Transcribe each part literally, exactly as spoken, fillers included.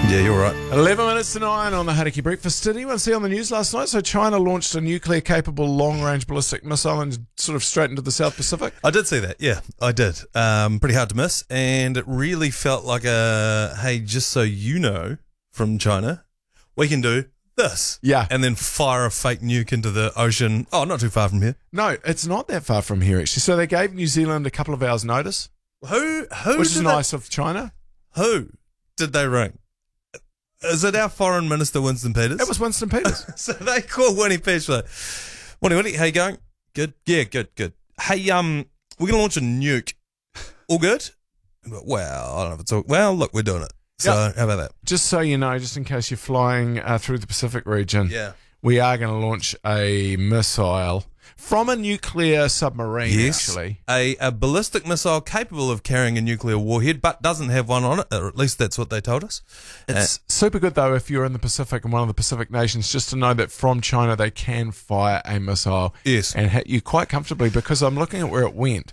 Yeah, you're right. eleven minutes to nine on the Hauraki Breakfast. Did anyone see on the news last night? So China launched a nuclear-capable long-range ballistic missile and sort of straight into the South Pacific. I did see that. Yeah, I did. Um, pretty hard to miss, and it really felt like a hey, just so you know, from China, we can do this. Yeah. and then fire a fake nuke into the ocean. Oh, not too far from here. No, it's not that far from here, actually. So they gave New Zealand a couple of hours' notice, Who? Who? which did is they, nice of China. Who did they ring? Is it our Foreign Minister Winston Peters? It was Winston Peters. So they called Winnie Peters. Like, Winnie, Winnie, how you going? Good. Yeah, good, good. Hey, um, we're gonna launch a nuke. All good? Well, I don't know if it's all. Well, look, we're doing it. So Yep. how about that? Just so you know, just in case you're flying uh, through the Pacific region, Yeah. we are going to launch a missile from a nuclear submarine, Yes. actually. A, a ballistic missile capable of carrying a nuclear warhead, but doesn't have one on it, or at least that's what they told us. It's super good, though, if you're in the Pacific and one of the Pacific nations, just to know that from China they can fire a missile Yes. and hit you quite comfortably, because I'm looking at where it went.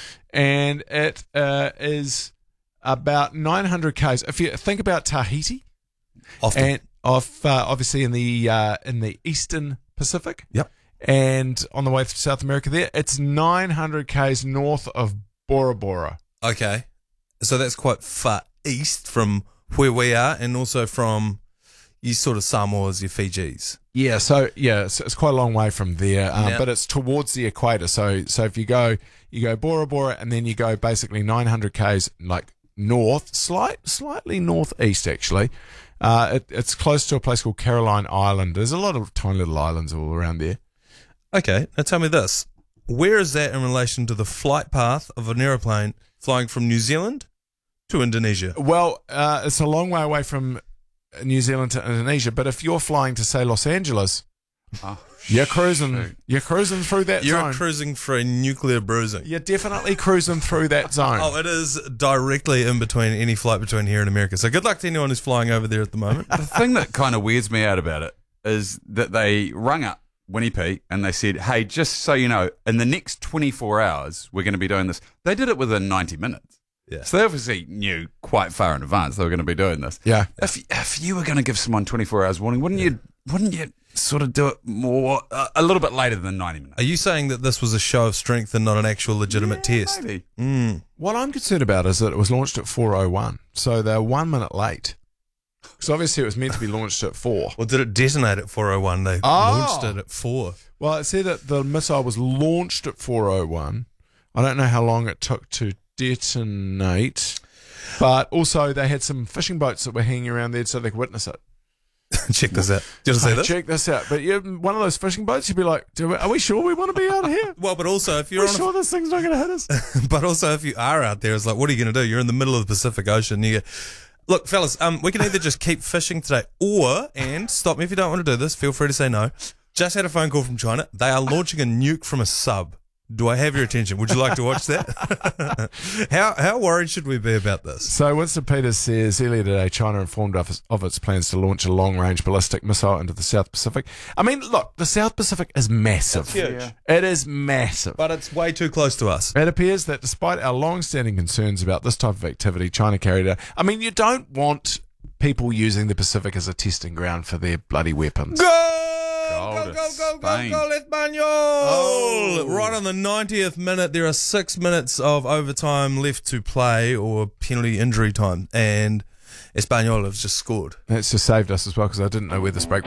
And it uh, is about nine hundred kays. If you think about Tahiti, Often. and off uh, obviously in the uh, in the eastern Pacific, Yep. and on the way through South America there, it's nine hundred kays north of Bora Bora. Okay. So that's quite far east from where we are, and also from your sort of Samoas, your Fijis. Yeah, so yeah, it's, it's quite a long way from there, um, Yeah. but it's towards the equator. So so if you go you go Bora Bora and then you go basically nine hundred kays like north, slight slightly northeast actually. Uh, it, it's close to a place called Caroline Island. There's a lot of tiny little islands all around there. Okay, now tell me this. Where is that in relation to the flight path of an aeroplane flying from New Zealand to Indonesia? Well, uh, it's a long way away from New Zealand to Indonesia, but if you're flying to, say, Los Angeles, Oh, you're cruising, shoot. you're cruising through that You're zone. cruising for a nuclear bruising. You're definitely cruising through that zone. Oh, it is directly in between any flight between here and America. So good luck to anyone who's flying over there at the moment. The thing that kind of weirds me out about it is that they rung up Winnie P and they said, hey, just so you know, in the next twenty-four hours, we're going to be doing this. They did it within ninety minutes. Yeah. So they obviously knew quite far in advance they were going to be doing this. Yeah. If if you were going to give someone twenty-four hours warning, wouldn't you wouldn't you sort of do it more, uh, a little bit later than ninety minutes? Are you saying that this was a show of strength and not an actual legitimate Yeah, test? maybe. Mm. What I'm concerned about is that it was launched at four oh one, so they're one minute late. Because obviously it was meant to be launched at four. Well, did it detonate at four oh one? They Oh. launched it at four. Well, it said that the missile was launched at four oh one. I don't know how long it took to detonate, but also they had some fishing boats that were hanging around there so they could witness it. Check this out. Do you want to see Hey, this? check this out. But yeah, one of those fishing boats, you'd be like, Do we, are we sure we want to be out here? Well, but also if you're We're on, sure this thing's not going to hit us? a, but also if you are out there, it's like, what are you going to do? You're in the middle of the Pacific Ocean. You go, look, fellas, um, we can either just keep fishing today, or and stop me if you don't want to do this. Feel free to say no. Just had a phone call from China. They are launching a nuke from a sub. Do I have your attention? Would you like to watch that? how how worried should we be about this? So Winston Peters says earlier today China informed of, of its plans to launch a long-range ballistic missile into the South Pacific. I mean, look, the South Pacific is massive. It's huge. Yeah. It is massive. But it's way too close to us. It appears that despite our long-standing concerns about this type of activity, China carried out... I mean, you don't want people using the Pacific as a testing ground for their bloody weapons. Go! Goal Go, to go, go, go, Spain. go, Espanol! Oh. Right on the ninetieth minute, there are six minutes of overtime left to play, or penalty injury time, and Espanol have just scored. That's just saved us as well, because I didn't know where this break